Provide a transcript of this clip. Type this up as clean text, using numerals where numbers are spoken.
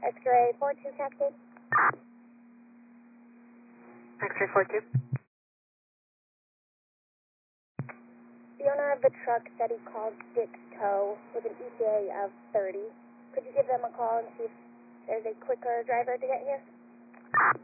X-ray 42, Captain. X-ray 42. The owner of the truck said he called Dick's Tow with an ETA of 30. Could you give them a call and see if there's a quicker driver to get here?